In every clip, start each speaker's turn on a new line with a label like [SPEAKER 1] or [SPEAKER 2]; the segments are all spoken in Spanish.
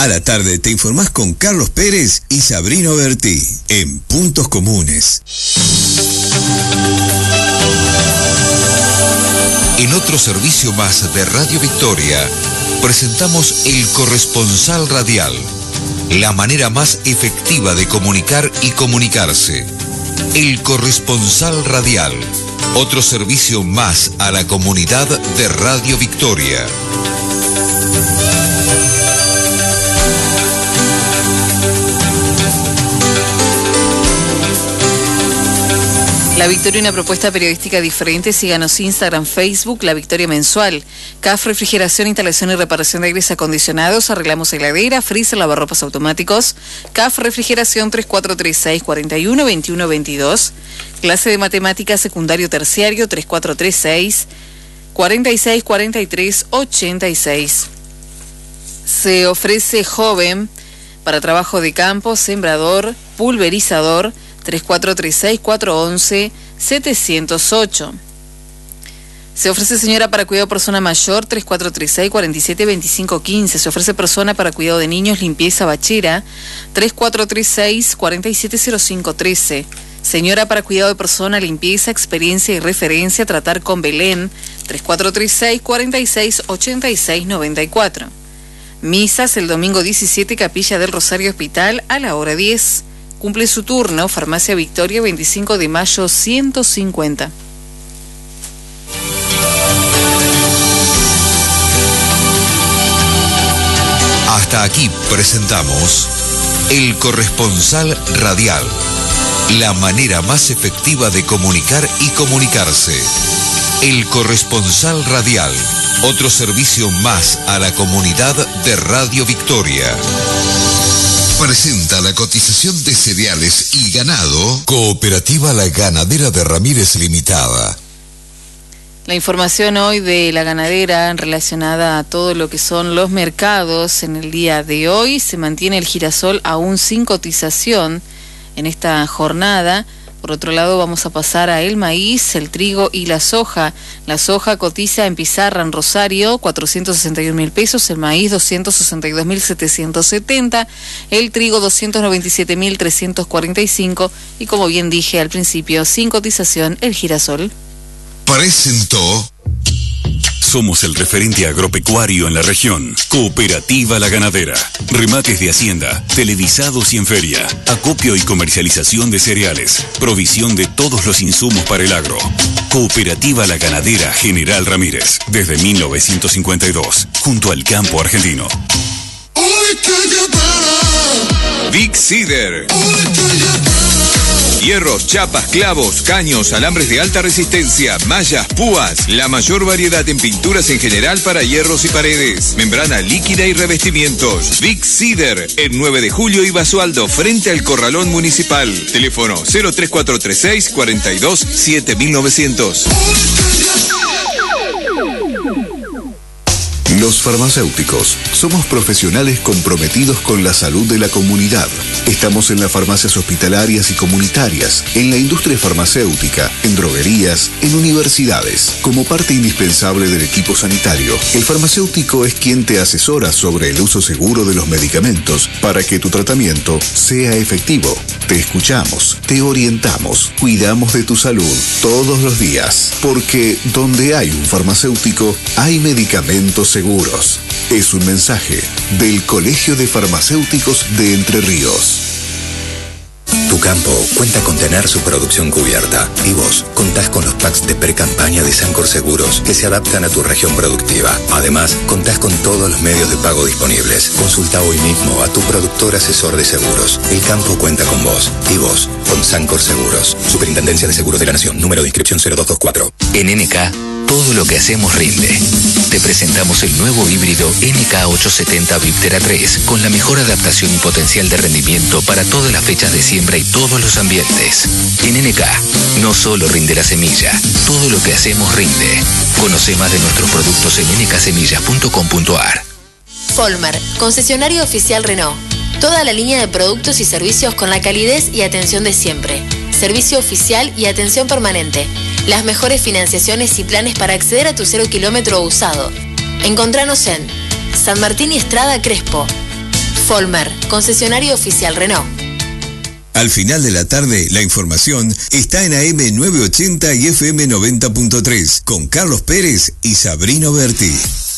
[SPEAKER 1] A la tarde te informás con Carlos Pérez y Sabrina Bertí en Puntos Comunes.
[SPEAKER 2] En otro servicio más de Radio Victoria, presentamos El Corresponsal Radial, la manera más efectiva de comunicar y comunicarse. El Corresponsal Radial, otro servicio más a la comunidad de Radio Victoria.
[SPEAKER 3] La Victoria, una propuesta periodística diferente. Síganos Instagram, Facebook, La Victoria Mensual. CAF Refrigeración, instalación y reparación de aires acondicionados. Arreglamos heladera, freezer, lavarropas automáticos. CAF Refrigeración 3436 41 21 22. Clase de matemáticas secundario terciario 3436 46 43 86. Se ofrece joven para trabajo de campo, sembrador, pulverizador. 3436-411-708. Se ofrece señora para cuidado de persona mayor, 3436-472515. Se ofrece persona para cuidado de niños, limpieza bachera, 3436-470513. Señora para cuidado de persona, limpieza, experiencia y referencia, tratar con Belén, 3436-468694. Misas el domingo 17, Capilla del Rosario Hospital, a la hora 10. Cumple su turno, Farmacia Victoria, 25 de mayo, 150.
[SPEAKER 2] Hasta aquí presentamos El Corresponsal Radial, la manera más efectiva de comunicar y comunicarse. El Corresponsal Radial, otro servicio más a la comunidad de Radio Victoria. Presenta la cotización de cereales y ganado. Cooperativa La Ganadera de Ramírez Limitada.
[SPEAKER 3] La información hoy de la ganadera relacionada a todo lo que son los mercados en el día de hoy. Se mantiene el girasol aún sin cotización en esta jornada. Por otro lado, vamos a pasar a el maíz, el trigo y la soja. La soja cotiza en pizarra en Rosario, 461.000 pesos, el maíz 262.770, el trigo 297.345 y, como bien dije al principio, sin cotización el girasol.
[SPEAKER 2] Presentó.
[SPEAKER 4] Somos el referente agropecuario en la región. Cooperativa La Ganadera. Remates de hacienda, televisados y en feria. Acopio y comercialización de cereales. Provisión de todos los insumos para el agro. Cooperativa La Ganadera General Ramírez. Desde 1952. Junto al campo argentino.
[SPEAKER 5] Big Cedar. Hierros, chapas, clavos, caños, alambres de alta resistencia, mallas, púas. La mayor variedad en pinturas en general para hierros y paredes. Membrana líquida y revestimientos. Big Cedar, en 9 de julio y Basualdo, frente al Corralón Municipal. Teléfono 03436 42 7900.
[SPEAKER 6] Los farmacéuticos somos profesionales comprometidos con la salud de la comunidad. Estamos en las farmacias hospitalarias y comunitarias, en la industria farmacéutica, en droguerías, en universidades. Como parte indispensable del equipo sanitario, el farmacéutico es quien te asesora sobre el uso seguro de los medicamentos para que tu tratamiento sea efectivo. Te escuchamos, te orientamos, cuidamos de tu salud todos los días, porque donde hay un farmacéutico, hay medicamentos seguros. Es un mensaje del Colegio de Farmacéuticos de Entre Ríos.
[SPEAKER 7] Tu campo cuenta con tener su producción cubierta y vos contás con los packs de pre-campaña de Sancor Seguros que se adaptan a tu región productiva. Además, contás con todos los medios de pago disponibles. Consulta hoy mismo a tu productor asesor de seguros. El campo cuenta con vos y vos con Sancor Seguros. Superintendencia de Seguros de la Nación. Número de inscripción 0224.
[SPEAKER 8] En NK, todo lo que hacemos rinde. Te presentamos el nuevo híbrido NK870 Viptera 3 con la mejor adaptación y potencial de rendimiento para todas las fechas de siembra y todos los ambientes. En NK, no solo rinde la semilla, todo lo que hacemos rinde. Conoce más de nuestros productos en nksemillas.com.ar.
[SPEAKER 9] Folmer, concesionario oficial Renault. Toda la línea de productos y servicios con la calidez y atención de siempre. Servicio oficial y atención permanente. Las mejores financiaciones y planes para acceder a tu 0 kilómetro usado. Encontranos en San Martín y Estrada Crespo. Folmer, concesionario oficial Renault.
[SPEAKER 1] Al final de la tarde, la información está en AM 980 y FM 90.3 con Carlos Pérez y Sabrina Berti.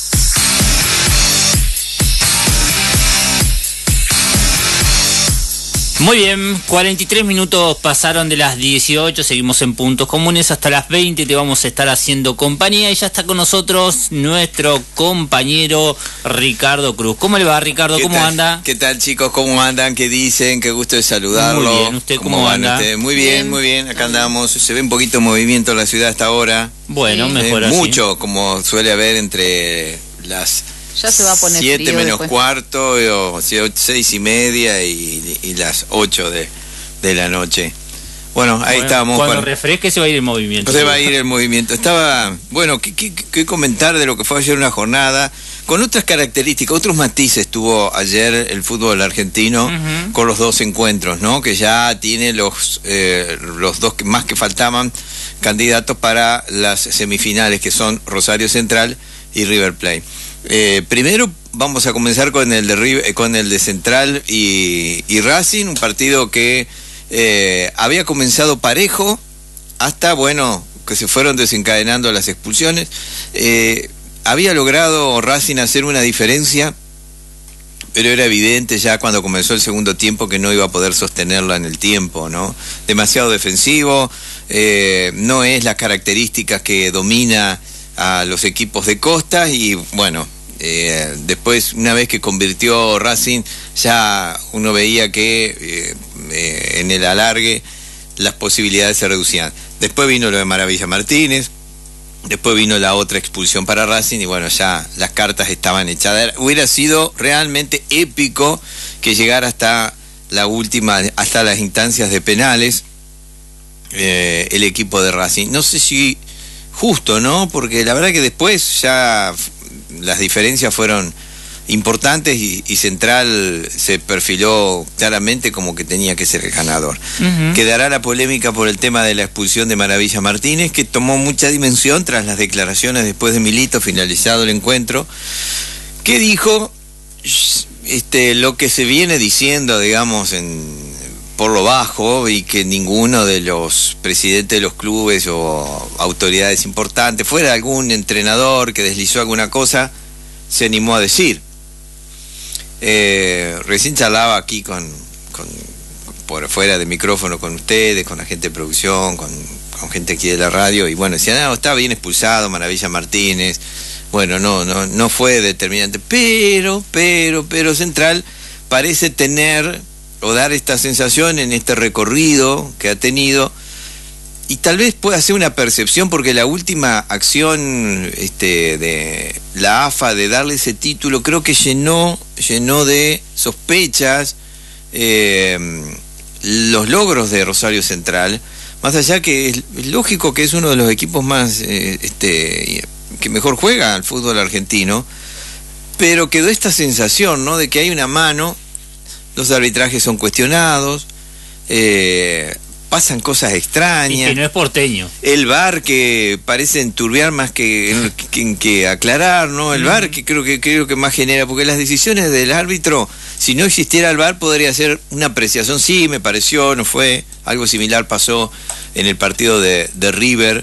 [SPEAKER 10] Muy bien, 43 minutos pasaron de las 18, seguimos en Puntos Comunes, hasta las 20 te vamos a estar haciendo compañía y ya está con nosotros nuestro compañero Ricardo Cruz. ¿Cómo le va, Ricardo? ¿Cómo anda?
[SPEAKER 11] ¿Qué tal, chicos? ¿Cómo andan? ¿Qué dicen? Qué gusto de saludarlo.
[SPEAKER 10] Muy bien, ¿usted cómo anda?
[SPEAKER 11] Ustedes? Muy bien, muy bien, acá andamos, se ve un poquito de movimiento en la ciudad hasta ahora.
[SPEAKER 10] Bueno, mejor así.
[SPEAKER 11] Mucho, como suele haber entre las...
[SPEAKER 3] Ya se va a poner
[SPEAKER 11] 7
[SPEAKER 3] frío
[SPEAKER 11] menos
[SPEAKER 3] después.
[SPEAKER 11] cuarto, o 6:30 y las 8 de la noche. Bueno, ahí estábamos.
[SPEAKER 10] Cuando refresque se va a ir el movimiento.
[SPEAKER 11] Se va a ir el movimiento. Bueno, ¿qué comentar de lo que fue ayer una jornada? Con otras características, otros matices tuvo ayer el fútbol argentino con los dos encuentros, ¿no? Que ya tiene los dos más que faltaban candidatos para las semifinales, que son Rosario Central y River Plate. Primero vamos a comenzar con el de Central y Racing, un partido que había comenzado parejo hasta, bueno, que se fueron desencadenando las expulsiones. Había logrado Racing hacer una diferencia, pero era evidente ya cuando comenzó el segundo tiempo que no iba a poder sostenerla en el tiempo, ¿no? Demasiado defensivo, no es las características que domina a los equipos de costa y bueno, después una vez que convirtió Racing ya uno veía que en el alargue las posibilidades se reducían. Después vino lo de Maravilla Martínez, después vino la otra expulsión para Racing y bueno, ya las cartas estaban echadas. Hubiera sido realmente épico que llegara hasta la última, hasta las instancias de penales el equipo de Racing. No sé si justo, ¿no? Porque la verdad que después ya las diferencias fueron importantes y Central se perfiló claramente como que tenía que ser el ganador. Quedará la polémica por el tema de la expulsión de Maravilla Martínez, que tomó mucha dimensión tras las declaraciones después de Milito, finalizado el encuentro, que dijo lo que se viene diciendo, digamos, por lo bajo, y que ninguno de los presidentes de los clubes o autoridades importantes, fuera algún entrenador que deslizó alguna cosa, se animó a decir. Recién charlaba aquí por fuera de micrófono con ustedes, con la gente de producción, con gente aquí de la radio, y bueno, decían, no, está bien expulsado Maravilla Martínez, bueno, no fue determinante, pero Central parece tener o dar esta sensación en este recorrido que ha tenido, y tal vez pueda ser una percepción, porque la última acción de la AFA de darle ese título creo que llenó de sospechas los logros de Rosario Central, más allá que es lógico que es uno de los equipos más que mejor juega al fútbol argentino, pero quedó esta sensación, ¿no?, de que hay una mano. Los arbitrajes son cuestionados, pasan cosas extrañas.
[SPEAKER 10] Y que no es porteño.
[SPEAKER 11] El VAR que parece enturbiar más que aclarar, ¿no? El VAR que creo que más genera, porque las decisiones del árbitro, si no existiera el VAR, podría ser una apreciación. Sí, me pareció, no fue. Algo similar pasó en el partido de River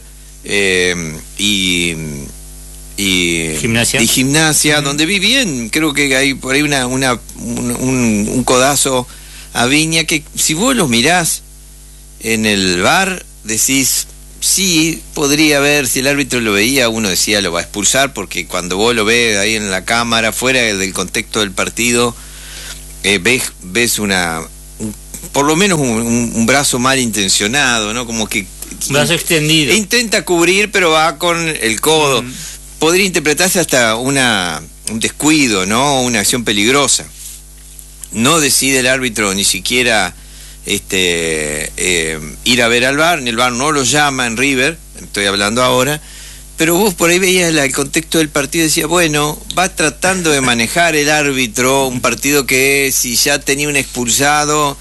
[SPEAKER 11] y Gimnasia, donde vi bien, creo que hay por ahí un codazo a Viña, que si vos los mirás en el VAR, decís, sí, podría haber, si el árbitro lo veía, uno decía, lo va a expulsar, porque cuando vos lo ves ahí en la cámara, fuera del contexto del partido, ves por lo menos un brazo mal intencionado, ¿no? Como que...
[SPEAKER 10] brazo extendido.
[SPEAKER 11] Intenta cubrir, pero va con el codo. Podría interpretarse hasta un descuido, ¿no? Una acción peligrosa. No decide el árbitro ni siquiera ir a ver al VAR, el VAR no lo llama en River, estoy hablando ahora, pero vos por ahí veías el contexto del partido y decías, bueno, va tratando de manejar el árbitro un partido que si ya tenía un expulsado,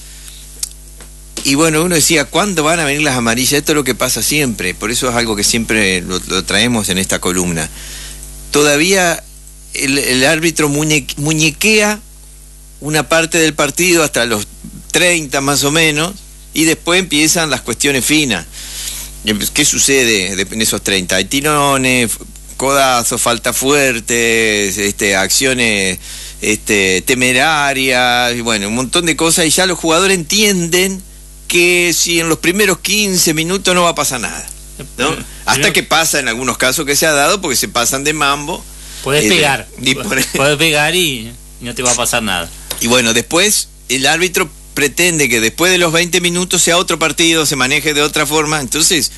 [SPEAKER 11] y bueno, uno decía, ¿cuándo van a venir las amarillas? Esto es lo que pasa siempre, por eso es algo que siempre lo traemos en esta columna. Todavía el árbitro muñequea una parte del partido hasta los 30 más o menos, y después empiezan las cuestiones finas. ¿Qué sucede en esos 30? Hay tirones, codazos, falta fuertes, acciones temerarias, y bueno, un montón de cosas, y ya los jugadores entienden que si en los primeros 15 minutos no va a pasar nada, ¿no? Hasta que pasa en algunos casos que se ha dado, porque se pasan de mambo.
[SPEAKER 10] Puedes pegar, puedes pegar y no te va a pasar nada.
[SPEAKER 11] Y bueno, después el árbitro pretende que después de los 20 minutos sea otro partido, se maneje de otra forma. Entonces,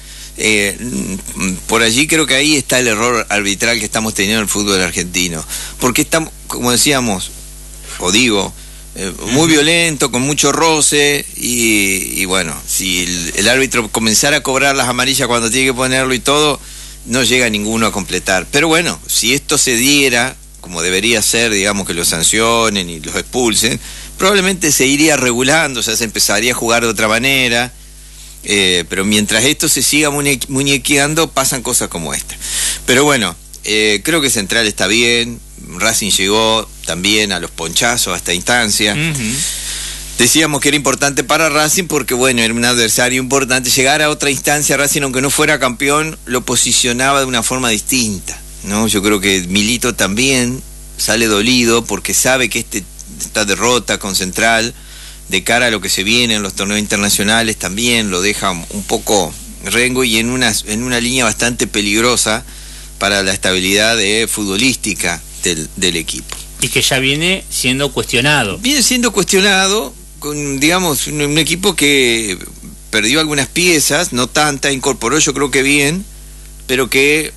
[SPEAKER 11] por allí creo que ahí está el error arbitral que estamos teniendo en el fútbol argentino. Porque estamos, como decíamos, o digo, muy violento, con mucho roce, y bueno, si el árbitro comenzara a cobrar las amarillas cuando tiene que ponerlo y todo, no llega ninguno a completar. Pero bueno, si esto se diera como debería ser, digamos, que los sancionen y los expulsen, probablemente se iría regulando, o sea, se empezaría a jugar de otra manera, pero mientras esto se siga muñequeando, pasan cosas como esta. Pero bueno, creo que Central está bien, Racing llegó también a los ponchazos, a esta instancia. Decíamos que era importante para Racing porque, bueno, era un adversario importante. Llegar a otra instancia, Racing, aunque no fuera campeón, lo posicionaba de una forma distinta, ¿no? Yo creo que Milito también sale dolido porque sabe que esta derrota con Central, de cara a lo que se viene en los torneos internacionales, también lo deja un poco rengo y en una línea bastante peligrosa para la estabilidad futbolística del equipo.
[SPEAKER 10] Y que ya viene siendo cuestionado.
[SPEAKER 11] Viene siendo cuestionado con, digamos, un equipo que perdió algunas piezas, no tantas, incorporó yo creo que bien, pero que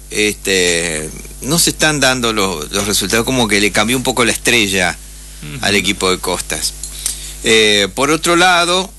[SPEAKER 11] no se están dando los resultados, como que le cambió un poco la estrella al equipo de Costas. Por otro lado,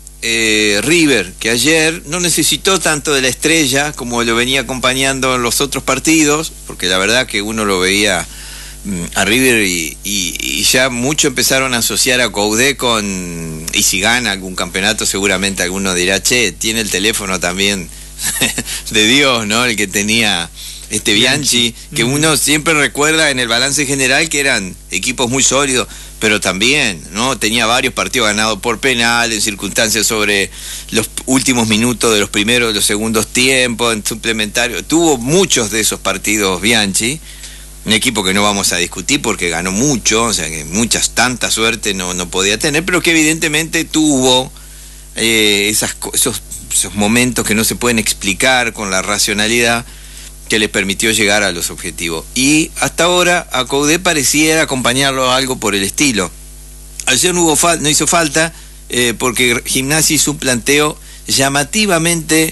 [SPEAKER 11] River, que ayer no necesitó tanto de la estrella como lo venía acompañando en los otros partidos, porque la verdad que uno lo veía a River y ya mucho empezaron a asociar a Coudet con, y si gana algún campeonato seguramente alguno dirá, che, tiene el teléfono también de Dios, ¿no? El que tenía Bianchi, que uno siempre recuerda en el balance general que eran equipos muy sólidos, pero también, ¿no? Tenía varios partidos ganados por penal, en circunstancias sobre los últimos minutos de los primeros y los segundos tiempos, en suplementario. Tuvo muchos de esos partidos Bianchi, un equipo que no vamos a discutir porque ganó mucho, o sea que tanta suerte no podía tener, pero que evidentemente tuvo esos momentos que no se pueden explicar con la racionalidad que les permitió llegar a los objetivos. Y hasta ahora a Coudet pareciera acompañarlo a algo por el estilo. Ayer no hizo falta porque Gimnasia hizo un planteo llamativamente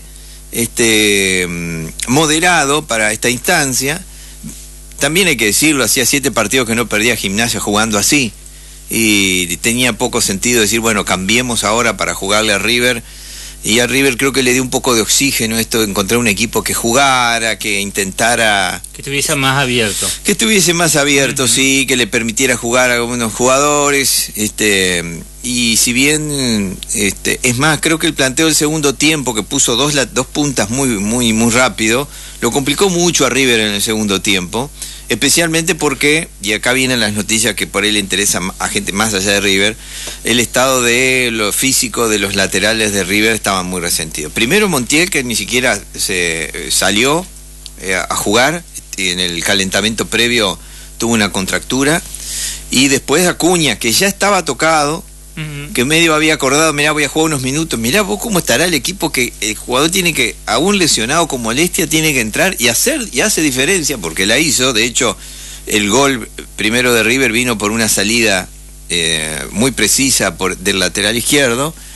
[SPEAKER 11] moderado para esta instancia. También hay que decirlo, hacía 7 partidos que no perdía Gimnasia jugando así, y tenía poco sentido decir, bueno, cambiemos ahora para jugarle a River. Y a River creo que le dio un poco de oxígeno esto de encontrar un equipo que jugara, que intentara...
[SPEAKER 10] Que estuviese más abierto.
[SPEAKER 11] Que estuviese más abierto, sí, que le permitiera jugar a algunos jugadores. Y si bien, es más, creo que el planteo del segundo tiempo, que puso dos puntas muy rápido, lo complicó mucho a River en el segundo tiempo. Especialmente porque, y acá vienen las noticias que por ahí le interesa a gente más allá de River, el estado de lo físico de los laterales de River estaban muy resentidos. Primero Montiel, que ni siquiera se salió a jugar, en el calentamiento previo tuvo una contractura, y después Acuña, que ya estaba tocado, que medio había acordado, mirá, voy a jugar unos minutos, mirá vos cómo estará el equipo, que el jugador tiene que, aún lesionado con molestia, tiene que entrar y hace diferencia, porque la hizo. De hecho, el gol primero de River vino por una salida muy precisa del lateral izquierdo,